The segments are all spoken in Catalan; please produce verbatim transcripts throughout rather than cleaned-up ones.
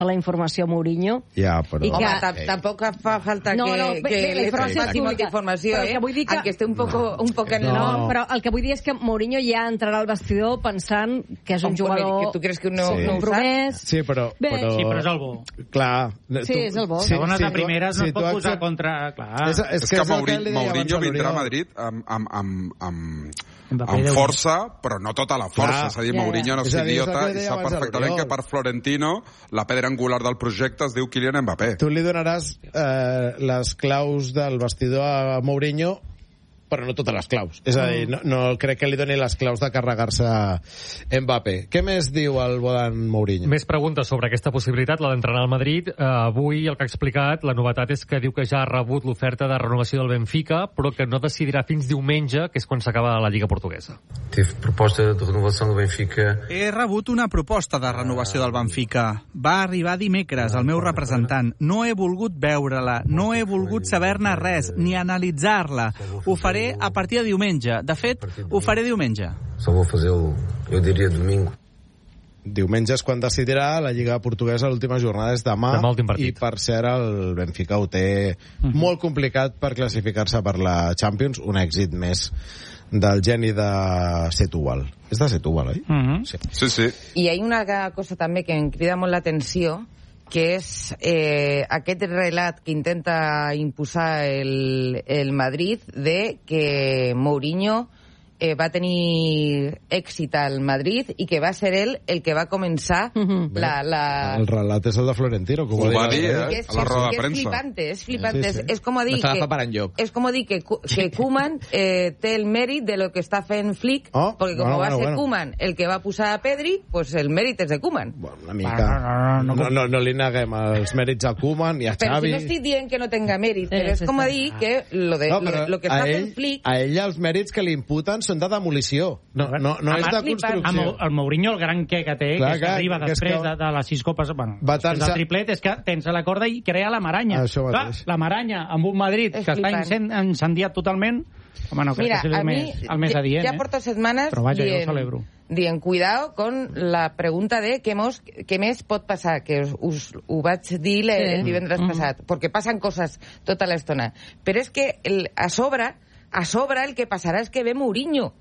la informació a Mourinho. Ja, però... I que... Home, tampoc fa falta no, que, no, que bé, bé, li passi molta informació, eh? Que... Aunque esté un poco, un poco en... No. no, però el que vull dir és que Mourinho ja entrarà al vestidor pensant que és un jugador... Que tu creus que no, sí. no ho sap? Sí, però, però... Sí, però és el bo. Clar. Sí, és el bo. Sí, Segones sí, a primeres sí, no es pot posar accept... contra... Clar. És, és, és que, que, és Mourinho, que Mourinho vindrà a Madrid amb, amb, amb, amb, Mbappé amb deu força, però no tota la força. Clar. És a dir, Ja, ja. Mourinho no és És a dir, és el idiota que i deia sap abans perfectament l'Oriol. que per Florentino la pedra angular del projecte es diu Kylian Mbappé. Tu li donaràs eh, les claus del vestidor a Mourinho, però no totes les claus. És a dir, no, no crec que li doni les claus de carregar-se Mbappé. Què més diu el Bodan Mourinho? Més preguntes sobre aquesta possibilitat, la d'entrenar al Madrid. Uh, avui el que ha explicat, la novetat és que diu que ja ha rebut l'oferta de renovació del Benfica, però que no decidirà fins diumenge, que és quan s'acaba la Lliga Portuguesa. Tive proposta de renovació del Benfica. He rebut una proposta de renovació del Benfica. Va arribar dimecres el meu representant. No he volgut veure-la, no he volgut saber-ne res, ni analitzar-la. Ho faré a partir de diumenge. De fet, ho faré diumenge. Só vou fazer-ho, eu diria, domingo. Diumenge és quan decidirà la Lliga Portuguesa, l'última jornada és demà, demà últim partit. I per cert el Benfica ho té mm-hmm. molt complicat per classificar-se per la Champions, un èxit més del geni de Setúbal. És de Setúbal, oi? Mm-hmm. Sí. Sí, sí. I hi ha una cosa també que em crida molt l'atenció, que és eh, aquest relat que intenta imposar el, el Madrid de que Mourinho eh, va tenir èxit al Madrid i que va ser ell el que va començar Mhm. la... la... El relat és el de Florentino, que Ho va dir, dir, eh? eh? Que és, A la roda de que és premsa. flipante, és flipante. Sí, sí. És com a dir No estava que, preparant lloc. és com a dir que, que Koeman eh, té el mèrit de lo que està fent Flick, Oh, perquè com bueno, va bueno, ser bueno. Koeman el que va posar a Pedri, pues el mèrit és de Koeman. Bueno, una mica... No, no, no, no li neguem els mèrits a Koeman i a Però Xavi. si no estic dient que no tenga mèrit, Sí, però és sí, com a sí. dir que lo, de, No, lo, però lo que a està ell, fent Flick... a ell els mèrits que li imputen són de demolició. No, no, no és de Amb construcció. el, el Mourinho, el gran que que té, Clar, que clar, s'arriba que és després que- de, de les sis copes, bueno, Va després tensar- del triplet, és que tensa la corda i crea la maranya. Això Clar, mateix. la maranya amb un Madrid És que està flipant. incen- incendiat totalment, home, no crec Mira, que sigui a el, mi més, el més ja, adient, ja eh? porto setmanes Però vaja, jo ho dient, celebro. dient cuidado con la pregunta de què, mos, què més pot passar, que us, us ho vaig dir el, Sí. el divendres Mhm. passat, perquè passen coses tota l'estona. Però és que el, a sobre, a sobre el que passarà és que ve Mourinho.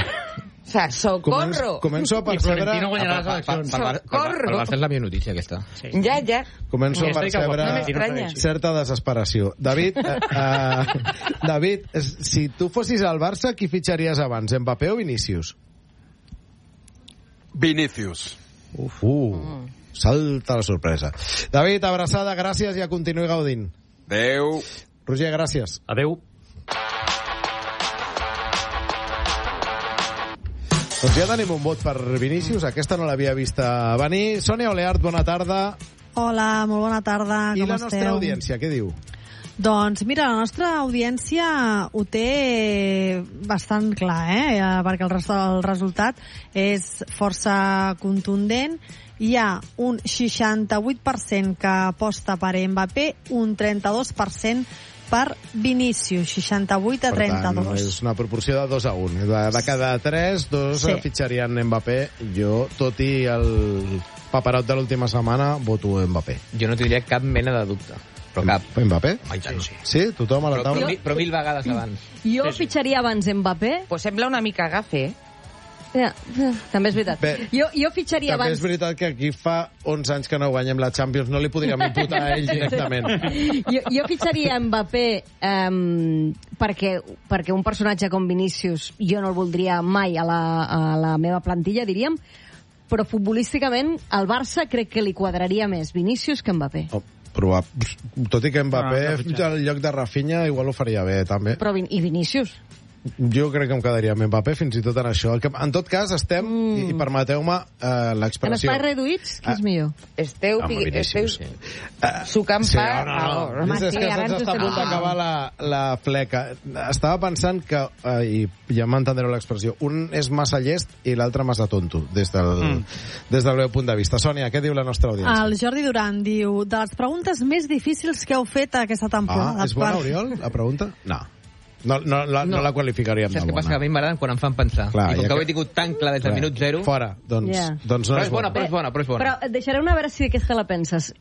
O sea, socorro. Començo, començo a I percebre... Florentino guanyarà les Per, per, eleccions. per, per, per, Socorro. per Barça és la millor notícia, aquesta. Sí, sí. Ja, ja. Començo a Ja estic a percebre No m'estranya. certa desesperació. David, eh, eh, David, es- si tu fossis al Barça, qui fitxaries abans, Mbappé o Vinícius? Vinícius. Uf, uh, salta la sorpresa. David, abraçada, gràcies i a continuï gaudint. Adéu. Roger, gràcies. Adeu. Doncs ja tenim un vot per Vinícius, aquesta no l'havia vista venir. Sònia Oleart, bona tarda. Hola, molt bona tarda, I com la esteu? nostra audiència, què diu? Doncs mira, la nostra audiència ho té bastant clar, eh? eh, perquè el, res el resultat és força contundent. Hi ha un seixanta-vuit per cent que aposta per Mbappé, un trenta-dos per cent per Vinícius, seixanta-vuit a Per tant, trenta-dos. és una proporció de dos a un. De, de cada tres, dos Sí. fitxarien Mbappé. Jo, tot i el paperot de l'última setmana, voto Mbappé. Jo no tindria cap mena de dubte. Però cap. Mbappé? Home, i tant. Sí, sí, tothom a la Però, taula. però, mil, però mil vegades abans. Jo fitxaria abans Mbappé. Pues sembla una mica gafe, eh? Ja, també és veritat. Bé, Jo, jo fitxaria També abans... és veritat que aquí fa onze anys que no guanyem la Champions, no li podríem imputar a ell directament. jo, jo fitxaria Mbappé um, perquè, perquè un personatge com Vinícius jo no el voldria mai a la, a la meva plantilla, diríem, però futbolísticament al Barça crec que li quadraria més Vinícius que Mbappé. Oh, probab... Tot i que Mbappé, Ah, no, no, al lloc de Rafinha, igual ho faria bé, també. Però, Vin- I Vinícius? Jo crec que em quedaria amb Mbappé fins i tot en això. El que, en tot cas, estem, mm. i, i permeteu-me eh, En l'expressió... espais reduïts, qui és millor? Esteu, Home, pi- esteu Vinícius, eh, sucant Sí, pa... no, no, no. a- Home, és, és sí, que ara se'ns ens està a punt estem- d'acabar la, la fleca. Estava pensant que, eh, i ja m'entendreu l'expressió, un és massa llest i l'altre massa tonto, des del, mm. des del meu punt de vista. Sònia, què diu la nostra audiència? El Jordi Duran diu, de les preguntes més difícils que heu fet aquesta temporada. Ah, és bona, per- Oriol, la pregunta? No. No, no, la, no. no la qualificaríem Saps de què passa? bona. Que a mi m'agraden quan em fan pensar. Clar, I com ja que ho que- he tingut tan clar des del Clar. minut zero... Fora, doncs, Ja. doncs no Però és és bona, bona. però és bona, però és bona. Però et deixaré una a veure si aquesta la penses.